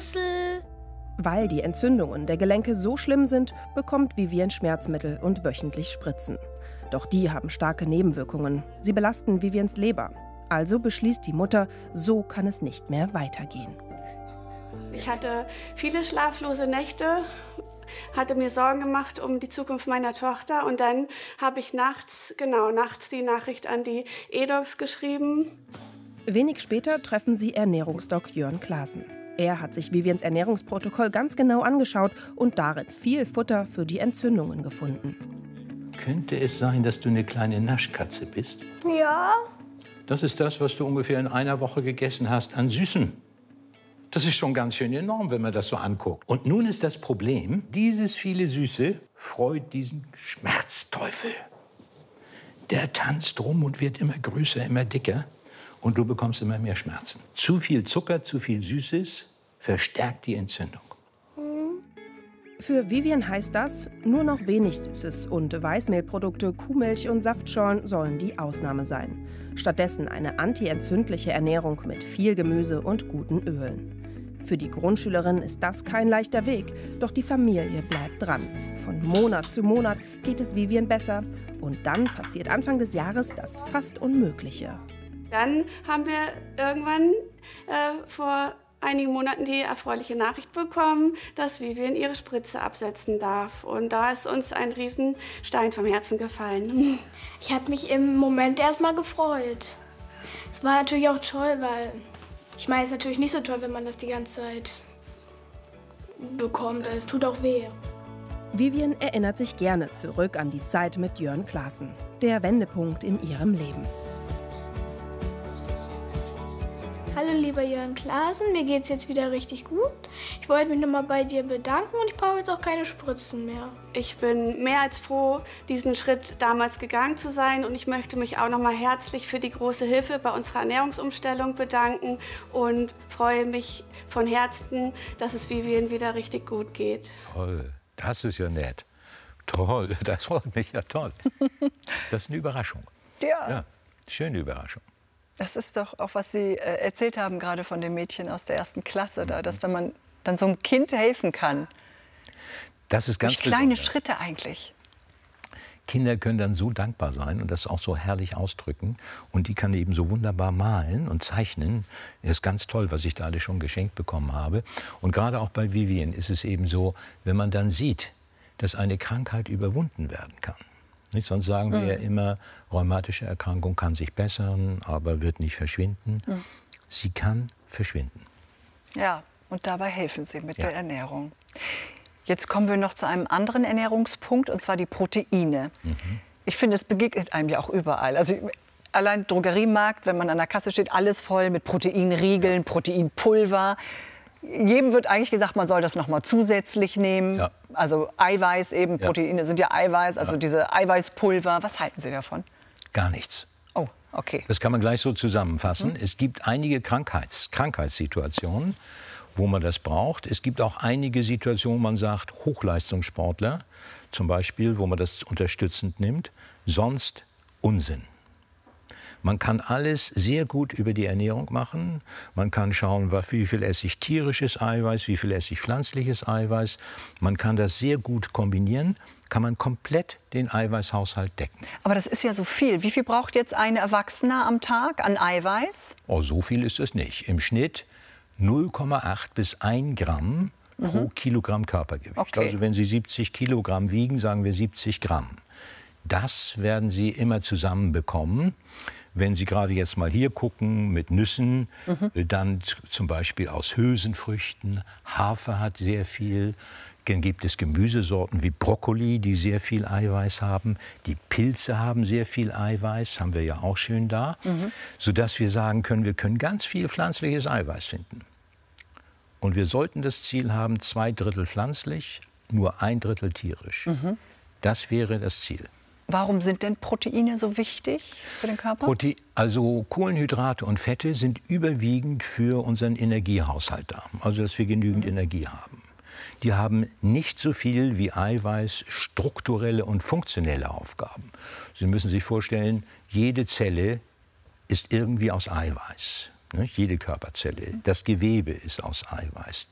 Fussel. Weil die Entzündungen der Gelenke so schlimm sind, bekommt Vivian Schmerzmittel und wöchentlich Spritzen. Doch die haben starke Nebenwirkungen. Sie belasten Vivians Leber. Also beschließt die Mutter, so kann es nicht mehr weitergehen. Ich hatte viele schlaflose Nächte, hatte mir Sorgen gemacht um die Zukunft meiner Tochter. Und dann habe ich nachts die Nachricht an die EDOX geschrieben. Wenig später treffen sie Ernährungsdoc Jörn Klaassen. Er hat sich Vivians Ernährungsprotokoll ganz genau angeschaut und darin viel Futter für die Entzündungen gefunden. Könnte es sein, dass du eine kleine Naschkatze bist? Ja. Das ist das, was du ungefähr in einer Woche gegessen hast an Süßen. Das ist schon ganz schön enorm, wenn man das so anguckt. Und nun ist das Problem, dieses viele Süße freut diesen Schmerzteufel. Der tanzt rum und wird immer größer, immer dicker. Und du bekommst immer mehr Schmerzen. Zu viel Zucker, zu viel Süßes verstärkt die Entzündung. Für Vivian heißt das, nur noch wenig Süßes und Weißmehlprodukte, Kuhmilch und Saftschorlen sollen die Ausnahme sein. Stattdessen eine antientzündliche Ernährung mit viel Gemüse und guten Ölen. Für die Grundschülerin ist das kein leichter Weg, doch die Familie bleibt dran. Von Monat zu Monat geht es Vivian besser und dann passiert Anfang des Jahres das fast Unmögliche. Dann haben wir irgendwann vor einigen Monaten die erfreuliche Nachricht bekommen, dass Vivian ihre Spritze absetzen darf. Und da ist uns ein Riesenstein vom Herzen gefallen. Ich habe mich im Moment erstmal gefreut. Es war natürlich auch toll, weil ich meine, es ist natürlich nicht so toll, wenn man das die ganze Zeit bekommt. Es tut auch weh. Vivian erinnert sich gerne zurück an die Zeit mit Jörn Klaassen, der Wendepunkt in ihrem Leben. Hallo lieber Jörn Klaassen, mir geht's jetzt wieder richtig gut. Ich wollte mich nochmal bei dir bedanken und ich brauche jetzt auch keine Spritzen mehr. Ich bin mehr als froh, diesen Schritt damals gegangen zu sein. Und ich möchte mich auch nochmal herzlich für die große Hilfe bei unserer Ernährungsumstellung bedanken und freue mich von Herzen, dass es Vivian wieder richtig gut geht. Toll, das ist ja nett. Toll, das freut mich ja toll. Das ist eine Überraschung. Ja, schöne Überraschung. Das ist doch auch, was Sie erzählt haben, gerade von dem Mädchen aus der 1. Klasse, da, dass wenn man dann so einem Kind helfen kann. Das ist ganz durch kleine besonders. Schritte eigentlich. Kinder können dann so dankbar sein und das auch so herrlich ausdrücken. Und die kann eben so wunderbar malen und zeichnen. Das ist ganz toll, was ich da alles schon geschenkt bekommen habe. Und gerade auch bei Vivian ist es eben so, wenn man dann sieht, dass eine Krankheit überwunden werden kann. Nicht? Sonst sagen wir ja immer, rheumatische Erkrankung kann sich bessern, aber wird nicht verschwinden. Sie kann verschwinden. Ja, und dabei helfen Sie mit der Ernährung. Jetzt kommen wir noch zu einem anderen Ernährungspunkt, und zwar die Proteine. Ich finde, es begegnet einem ja auch überall. Also allein Drogeriemarkt, wenn man an der Kasse steht, alles voll mit Proteinriegeln, Proteinpulver. Jedem wird eigentlich gesagt, man soll das noch mal zusätzlich nehmen. Ja. Also Eiweiß eben, Proteine sind ja Eiweiß, also diese Eiweißpulver. Was halten Sie davon? Gar nichts. Oh, okay. Das kann man gleich so zusammenfassen. Es gibt einige Krankheitssituationen, wo man das braucht. Es gibt auch einige Situationen, wo man sagt, Hochleistungssportler, zum Beispiel, wo man das unterstützend nimmt. Sonst Unsinn. Man kann alles sehr gut über die Ernährung machen. Man kann schauen, wie viel esse ich tierisches Eiweiß, wie viel esse ich pflanzliches Eiweiß. Man kann das sehr gut kombinieren, kann man komplett den Eiweißhaushalt decken. Aber das ist ja so viel. Wie viel braucht jetzt ein Erwachsener am Tag an Eiweiß? Oh, so viel ist es nicht. Im Schnitt 0,8 bis 1 Gramm pro Kilogramm Körpergewicht. Okay. Also wenn Sie 70 Kilogramm wiegen, sagen wir 70 Gramm. Das werden Sie immer zusammen bekommen. Wenn Sie gerade jetzt mal hier gucken mit Nüssen, dann zum Beispiel aus Hülsenfrüchten. Hafer hat sehr viel. Dann gibt es Gemüsesorten wie Brokkoli, die sehr viel Eiweiß haben. Die Pilze haben sehr viel Eiweiß, haben wir ja auch schön da. Sodass wir sagen können, wir können ganz viel pflanzliches Eiweiß finden. Und wir sollten das Ziel haben, 2/3 pflanzlich, nur 1/3 tierisch. Das wäre das Ziel. Warum sind denn Proteine so wichtig für den Körper? Also Kohlenhydrate und Fette sind überwiegend für unseren Energiehaushalt da. Also dass wir genügend Energie haben. Die haben nicht so viel wie Eiweiß strukturelle und funktionelle Aufgaben. Sie müssen sich vorstellen, jede Zelle ist irgendwie aus Eiweiß. Jede Körperzelle. Das Gewebe ist aus Eiweiß.